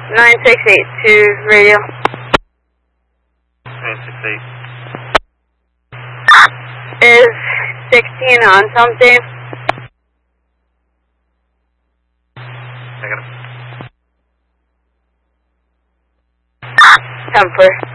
9682 radio. 968. Is 16 on something? Negative. Temper.